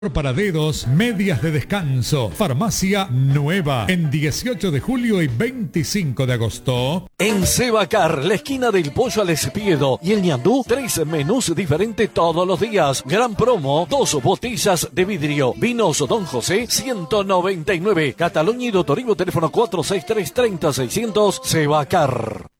Para dedos, medias de descanso. Farmacia Nueva. En 18 de julio y 25 de agosto. En Sebacar, la esquina del Pollo al Espiedo y el ñandú, 3 menús diferentes todos los días. Gran promo, 2 botellas de vidrio. Vinos Don José, 199. Cataluña y Doctor Ivo, teléfono 463-30-600. Sebacar.